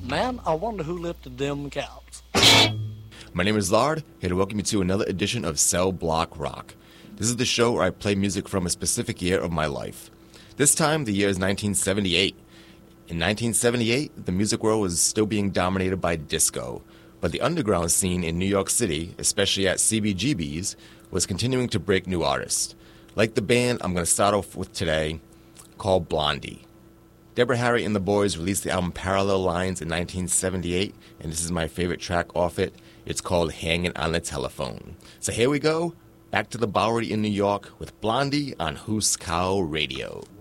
Man, I wonder who lifted them cows. My name is Lard, here to welcome you to another edition of Cell Block Rock. This is the show where I play music from a specific year of my life. This time, the year is 1978. In 1978, the music world was still being dominated by disco, but the underground scene in New York City, especially at CBGB's, was continuing to break new artists. Like the band I'm going to start off with today, called Blondie. Deborah Harry and the Boys released the album Parallel Lines in 1978, and this is my favorite track off it. It's called Hanging on the Telephone. So here we go, back to the Bowery in New York with Blondie on Hooskow Radio.